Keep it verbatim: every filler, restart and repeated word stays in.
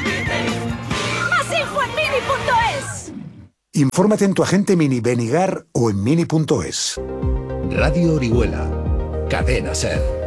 ¡Más info en mini punto es! Infórmate en tu agente Mini Benigar o en mini punto es. Radio Orihuela, Cadena Ser.